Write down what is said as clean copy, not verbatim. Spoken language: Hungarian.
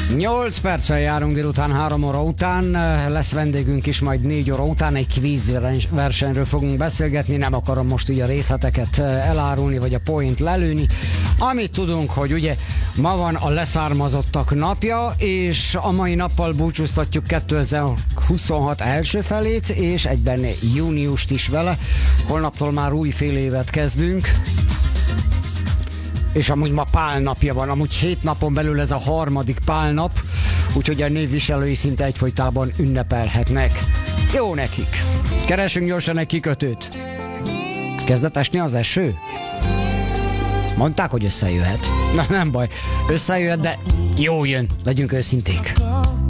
8 perccel járunk délután 3 óra után, lesz vendégünk is majd 4 óra után, egy kvíz versenyről fogunk beszélgetni, nem akarom most ugye a részleteket elárulni, vagy a point lelőni. Amit tudunk, hogy ugye ma van a leszármazottak napja, és a mai nappal búcsúztatjuk 2026 első felét, és egyben júniust is vele. Holnaptól már új fél évet kezdünk. És amúgy ma Pál napja van, amúgy 7 napon belül ez a harmadik Pál nap, úgyhogy a névviselői szinte egyfolytában ünnepelhetnek. Jó nekik! Keresünk gyorsan egy kikötőt. Kezdett esni az eső? Mondták, hogy összejöhet. Na nem baj, összejöhet, de jó jön, legyünk őszinték.